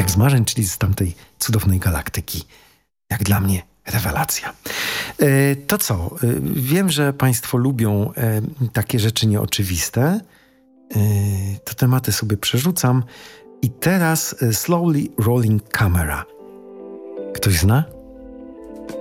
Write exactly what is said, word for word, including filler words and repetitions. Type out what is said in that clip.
jak z marzeń, czyli z tamtej cudownej galaktyki. Jak dla mnie rewelacja. E, to co? E, wiem, że Państwo lubią e, takie rzeczy nieoczywiste. E, te tematy sobie przerzucam. I teraz e, Slowly Rolling Camera. Ktoś zna?